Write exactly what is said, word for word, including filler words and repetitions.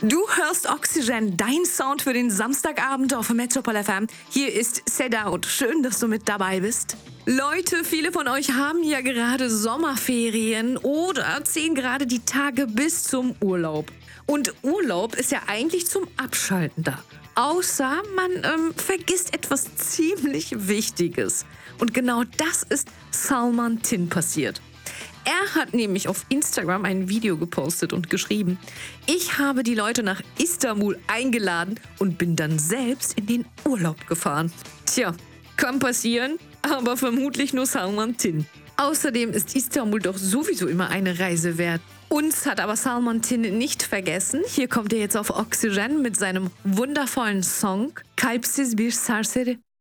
Du hörst Oxygen, dein Sound für den Samstagabend auf Metropol F M. Hier ist Set Out. Schön, dass du mit dabei bist. Leute, viele von euch haben ja gerade Sommerferien oder zählen gerade die Tage bis zum Urlaub. Und Urlaub ist ja eigentlich zum Abschalten da. Außer man ähm, vergisst etwas ziemlich Wichtiges. Und genau das ist Salman Tin passiert. Er hat nämlich auf Instagram ein Video gepostet und geschrieben: Ich habe die Leute nach Istanbul eingeladen und bin dann selbst in den Urlaub gefahren. Tja, kann passieren, aber vermutlich nur Salman Tin. Außerdem ist Istanbul doch sowieso immer eine Reise wert. Uns hat aber Salman Tin nicht vergessen. Hier kommt er jetzt auf Oxygen mit seinem wundervollen Song Kalpsiz bir serseri.